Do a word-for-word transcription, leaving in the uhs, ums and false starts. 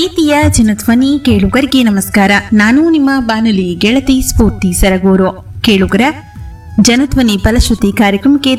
ಪ್ರೀತಿಯ ಜನಧ್ವನಿ ಕೇಳುಗರಿಗೆ ನಮಸ್ಕಾರ. ನಾನು ನಿಮ್ಮ ಬಾನುಲಿ ಗೆಳತಿ ಸ್ಫೂರ್ತಿ ಸರಗೂರು. ಕೇಳುಗರ ಜನಧ್ವನಿ ಫಲಶ್ರುತಿ ಕಾರ್ಯಕ್ರಮಕ್ಕೆ